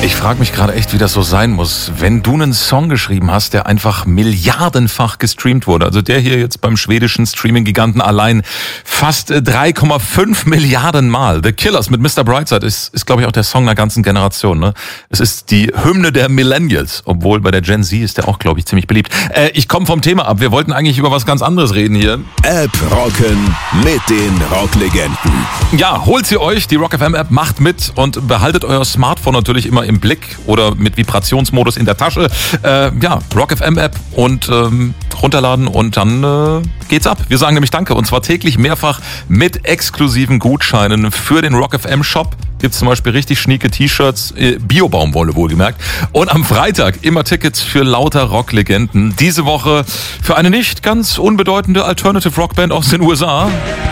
Ich frage mich gerade echt, wie das so sein muss, wenn du einen Song geschrieben hast, der einfach milliardenfach gestreamt wurde. Also der hier jetzt beim schwedischen Streaming-Giganten allein fast 3,5 Milliarden Mal. The Killers mit Mr. Brightside ist glaube ich, auch der Song einer ganzen Generation. Ne? Es ist die Hymne der Millennials, obwohl bei der Gen Z ist der auch, glaube ich, ziemlich beliebt. Ich komme vom Thema ab. Wir wollten eigentlich über was ganz anderes reden hier. App rocken mit den Rocklegenden. Ja, holt sie euch, die Rock FM App, macht mit und behaltet euer Smartphone natürlich immer im Blick oder mit Vibrationsmodus in der Tasche. Rock FM App und runterladen und dann geht's ab. Wir sagen nämlich Danke und zwar täglich mehrfach mit exklusiven Gutscheinen für den Rock FM Shop. Gibt's zum Beispiel richtig schnieke T-Shirts, Bio-Baumwolle wohlgemerkt. Und am Freitag immer Tickets für lauter Rocklegenden. Diese Woche für eine nicht ganz unbedeutende Alternative Rockband aus den USA.